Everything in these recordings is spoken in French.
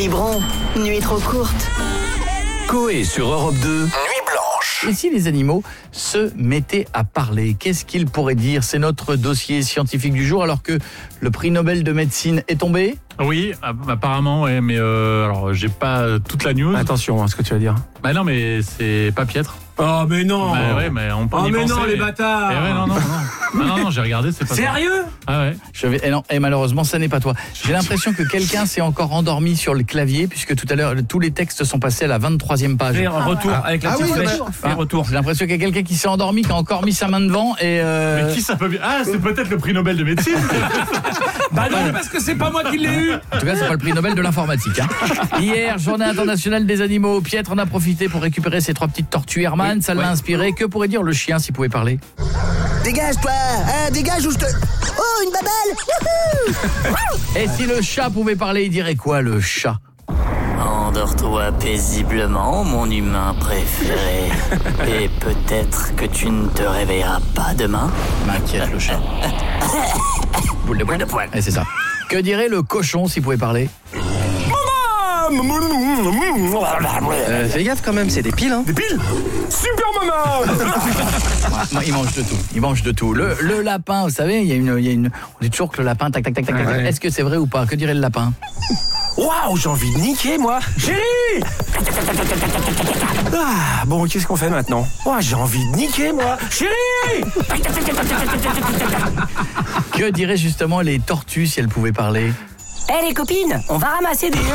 biberon. Nuit trop courte. Coé sur Europe 2, Nuit Blanche. Et si les animaux se mettaient à parler, qu'est-ce qu'ils pourraient dire? C'est notre dossier scientifique du jour, alors que le prix Nobel de médecine est tombé. Oui, apparemment, ouais, mais alors j'ai pas toute la news. Attention à ce que tu vas dire. Bah non, mais c'est pas piètre. Oh mais non. Bah ouais, mais on peut Oh y mais penser, non les bâtards. Eh ouais, non, j'ai regardé, c'est pas ça. Sérieux? Ah ouais. Et malheureusement, ça n'est pas toi. J'ai l'impression que quelqu'un s'est encore endormi sur le clavier, puisque tout à l'heure, tous les textes sont passés à la 23e page. Et retour avec la petite flèche. Et retour. J'ai l'impression qu'il y a quelqu'un qui s'est endormi, qui a encore mis sa main devant et... Mais qui ça peut bien? Ah, c'est peut-être le prix Nobel de médecine. Bah non, parce que c'est pas moi qui l'ai eu. En tout cas, c'est pas le prix Nobel de l'informatique. Hier, journée internationale des animaux. Pietre en a profité pour récupérer ses 3 petites tortues Hermann. Ça l'a inspiré. Que pourrait dire le chien s'il pouvait parler? Dégage, toi. Dégage ou je te... Oh, une babale. Et si le chat pouvait parler, il dirait quoi, le chat? Endors-toi paisiblement, mon humain préféré. Et peut-être que tu ne te réveilleras pas demain. M'inquiète, le chat. Boule de poil. Et c'est ça. Que dirait le cochon s'il pouvait parler? Fais gaffe quand même, c'est des piles, hein. Des piles. Super maman. Moi, il mange de tout. Il mange de tout. Le lapin, vous savez, il y a une. On dit toujours que le lapin, tac, tac, tac, tac, tac. Ouais. Est-ce que c'est vrai ou pas? Que dirait le lapin? Waouh, j'ai envie de niquer moi. Chérie. Ah bon, qu'est-ce qu'on fait maintenant? Oh, j'ai envie de niquer moi. Chérie. Que diraient justement les tortues si elles pouvaient parler? Eh les copines, on va ramasser des...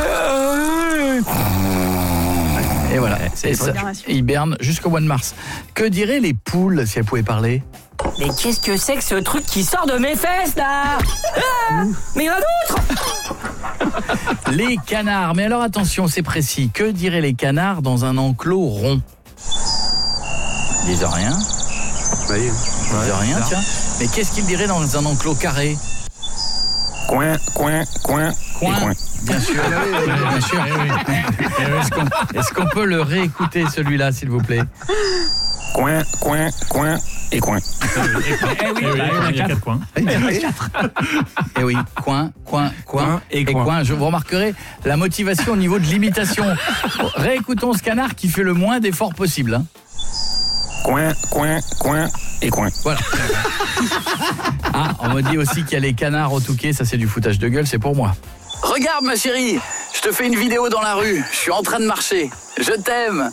Et voilà. Et ça, ils hibernent jusqu'au mois de mars. Que diraient les poules si elles pouvaient parler? Mais qu'est-ce que c'est que ce truc qui sort de mes fesses là? Mais il y en a d'autres. Les canards. Mais alors attention, c'est précis. Que diraient les canards dans un enclos rond? Ils disent rien. Oui. Ils disent rien, tiens. Mais qu'est-ce qu'ils diraient dans un enclos carré? Coin. Coin. Bien sûr. Bien sûr. Est-ce qu'on peut le réécouter celui-là, s'il vous plaît? Coin et coin. Il y a 4 coins. Eh oui, coin et coin. Vous remarquerez la motivation au niveau de l'imitation. Réécoutons ce canard qui fait le moins d'efforts possible. Hein. Coin et coin. Voilà. Ah, on me dit aussi qu'il y a les canards au Touquet, ça c'est du foutage de gueule, c'est pour moi. Regarde ma chérie, je te fais une vidéo dans la rue, je suis en train de marcher, je t'aime.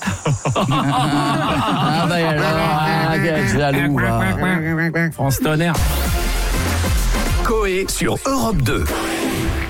Ah bah alors, quel jaloux. France Tonnerre. Coé sur Europe 2.